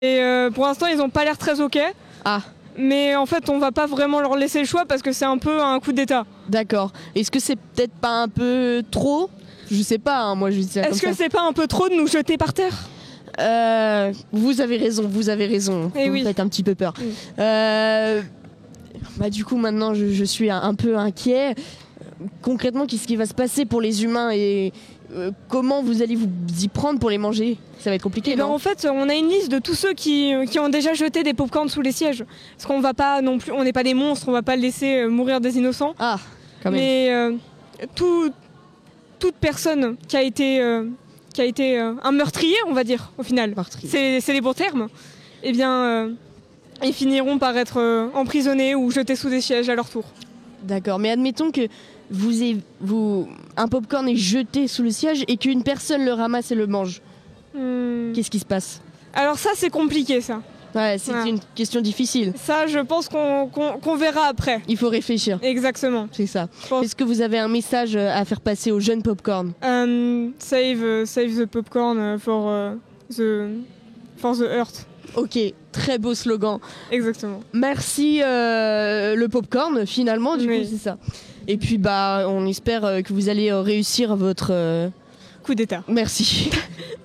Et pour l'instant, ils n'ont pas l'air très OK. Ah, Mais en fait, on va pas vraiment leur laisser le choix parce que c'est un peu un coup d'État. d'accord. Est-ce que c'est peut-être pas un peu trop? Je sais pas, hein, moi je dis ça comme Est-ce que ça. c'est pas un peu trop de nous jeter par terre? Vous avez raison, vous avez raison. Eh Vous oui. me faites un petit peu peur. Oui. Bah du coup maintenant je suis un peu inquiet. Concrètement, qu'est-ce qui va se passer pour les humains et comment vous allez vous y prendre pour les manger? Ça va être compliqué, Et ben non? en fait, on a une liste de tous ceux qui ont déjà jeté des pop-corns sous les sièges. Parce qu'on va pas non plus, on n'est pas des monstres, on va pas laisser mourir des innocents. Ah, quand même. Mais toute personne qui a été un meurtrier, on va dire, au final, c'est les bons termes, eh bien, ils finiront par être emprisonnés ou jetés sous des sièges à leur tour. D'accord, mais admettons que un popcorn est jeté sous le siège et qu'une personne le ramasse et le mange. Qu'est-ce qui se passe? Alors ça, c'est compliqué, ça. Ouais, c'est une question difficile. Ça, je pense qu'on verra après. Il faut réfléchir. Exactement. C'est ça. pense- Est-ce que vous avez un message à faire passer aux jeunes popcorn? Save the popcorn for the earth. Ok, très beau slogan. Exactement. Merci le popcorn, finalement, du Oui. coup, c'est ça. Et puis, bah, on espère que vous allez réussir votre... Coup d'État. Merci.